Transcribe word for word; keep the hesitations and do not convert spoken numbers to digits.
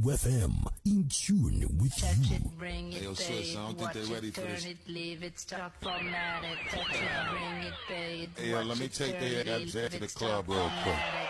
F M, in tune with Touch you. it, bring it, Hey, yo, pay sis, it, I don't think watch they ready it, for turn this. it, leave it, stop, format it. Touch it, bring it, pay it, Hey, yo, watch let me it, take turn their it, abs leave to the it, club stop, real format quick. it.